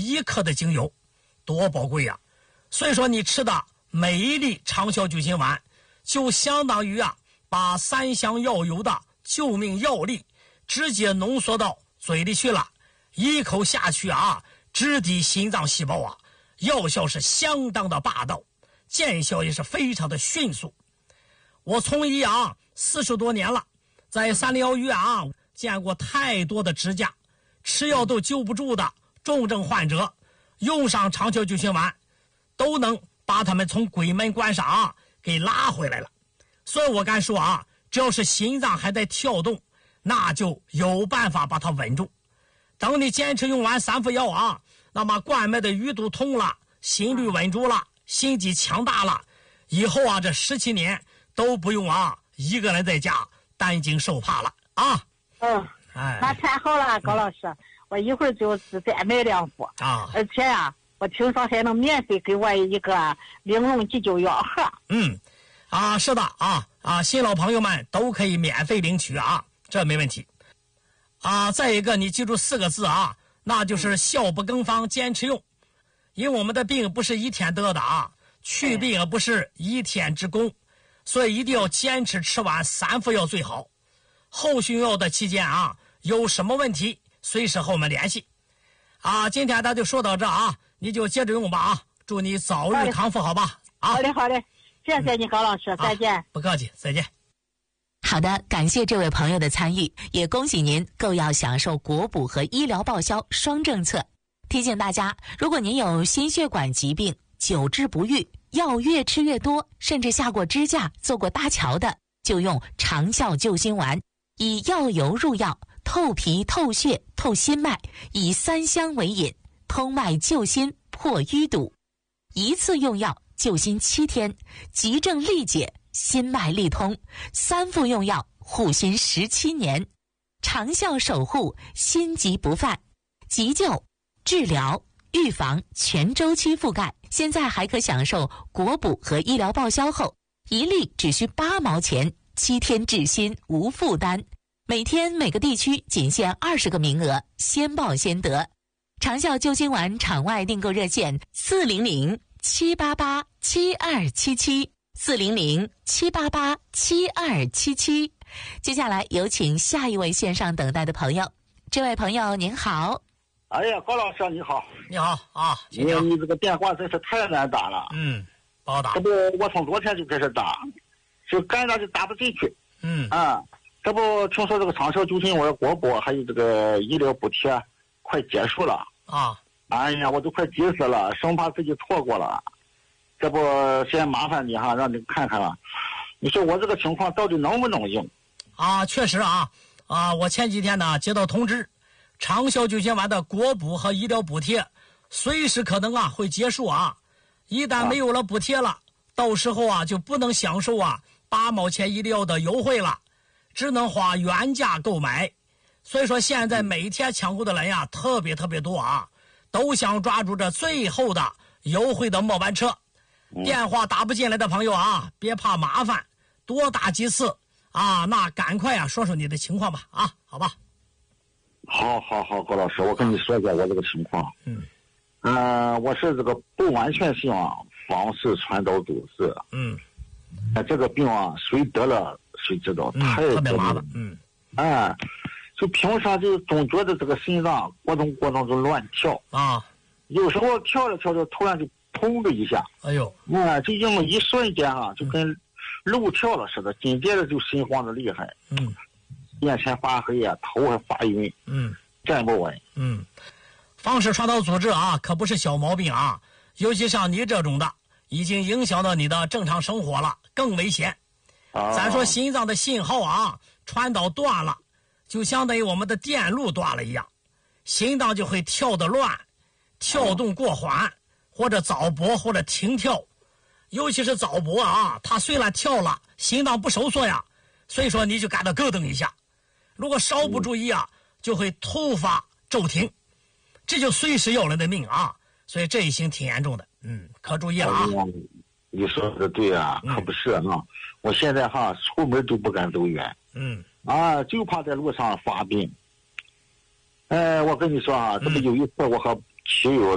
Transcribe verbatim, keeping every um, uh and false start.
一克的精油，多宝贵呀！所以说你吃的每一粒长效救心丸，就相当于啊把三香药油的救命药力直接浓缩到嘴里去了，一口下去啊，直抵心脏细胞啊，药效是相当的霸道，见效也是非常的迅速。我从医啊四十多年了，在三零幺医院啊见过太多的支架吃药都救不住的重症患者，用上长效救心丸都能把他们从鬼门关上啊给拉回来了。所以我敢说啊，只要是心脏还在跳动，那就有办法把它稳住。等你坚持用完三副药啊，那么冠脉的淤堵通了，心率稳住了，心肌强大了，以后啊这十七年都不用啊一个人在家担惊受怕了啊。 嗯， 哎， 那太好了，高老师，嗯、我一会儿就是再买两副啊， 而且呀、啊，我听说还能免费给我一个玲珑急救药盒。 嗯。啊，是的啊啊，新老朋友们都可以免费领取啊，这没问题。啊，再一个你记住四个字啊，那就是效不更方，坚持用。因为我们的病不是一天得的啊，去病也不是一天之功，所以一定要坚持吃完三副药最好。后续用药的期间啊，有什么问题随时和我们联系。啊，今天咱就说到这啊，你就接着用吧啊，祝你早日康复，好吧？啊， 好的好的。谢谢你，高老师，再见。 不客气，再见。 好的，感谢这位朋友的参与，也恭喜您购药享受国补和医疗报销双政策。提醒大家，如果您有心血管疾病，久治不愈，药越吃越多，甚至下过支架、做过搭桥的，就用长效救心丸，以药油入药，透皮、透血、透心脉，以三香为引，通脉救心，破淤堵，一次用药救心七天，急症力解，心脉力通，三副用药护心十七年，长效守护，心急不犯，急救、治疗、预防全周期覆盖。现在还可享受国补和医疗报销后，一粒只需八毛钱，七天治心无负担。每天每个地区仅限二十个名额，先报先得。长效救心丸场外订购热线四零零七八八七二七七四零零七八八七二七七。接下来有请下一位线上等待的朋友。这位朋友您好。 哎呀，高老师你好。 你好啊， 你你这个电话真是太难打了。 嗯，不好打。 这不我从昨天就开始打，就干着就打不进去。 嗯啊，这不听说这个长效救心丸国补还有这个医疗补贴快结束了啊。 哎呀，我都快急死了，生怕自己错过了。这不先麻烦你哈，让你看看了。你说我这个情况到底能不能用？ 啊，确实啊啊，我前几天呢接到通知，长效救心丸的国补和医疗补贴随时可能啊会结束啊。一旦没有了补贴了，到时候啊就不能享受啊八毛钱一粒药的优惠了，只能花原价购买。所以说现在每天抢购的人呀特别特别多啊，都想抓住这最后的优惠的末班车。电话打不进来的朋友啊，别怕麻烦，多打几次啊，那赶快啊说说你的情况吧啊，好吧？ 好好好，高老师，我跟你说一下我这个情况。 嗯， 呃，我是这个不完全性啊房室传导阻塞。 嗯， 哎，这个病啊，谁得了谁知道， 嗯、 太特别麻烦。嗯， 哎，就平常就总觉得这个心脏咕咚咕咚就乱跳啊， 有时候跳着跳着突然就砰的一下， 哎呦， 嗯，就这么一瞬间啊，就跟漏跳了似的，紧接着就心慌的厉害。 嗯， 眼前发黑啊，头还发晕。 嗯， 站不稳。 嗯，房室传导阻滞啊，可不是小毛病啊，尤其像你这种的，已经影响到你的正常生活了，更危险。 啊、 咱说心脏的信号啊，传导断了，就相当于我们的电路断了一样，心脏就会跳得乱，跳动过缓，或者早搏或者停跳。尤其是早搏啊，它虽然跳了，心脏不收缩呀，所以说你就感到咯噔一下。如果稍不注意啊，就会突发骤停，这就随时要人的命啊！所以这一型挺严重的，嗯，可注意了啊！ 哎、你说的对啊，可不是啊！嗯、我现在哈出门都不敢走远， 嗯， 啊，就怕在路上发病。哎，我跟你说啊，这不有一次我和骑友